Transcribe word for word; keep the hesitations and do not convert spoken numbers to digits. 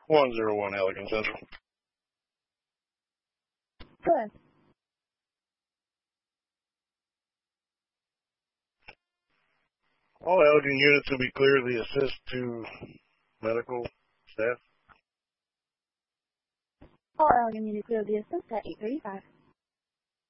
one zero one Allegan Central. Good. All Allegan units will be clear. The assist to medical staff. All Allegan units clear the assist at eight thirty-five.